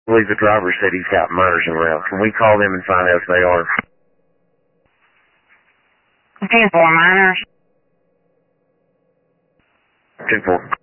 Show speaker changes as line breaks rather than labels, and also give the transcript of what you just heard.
I believe the driver said he's got minors around. Can we call them and find out if they are?
10-4 minors.
10-4.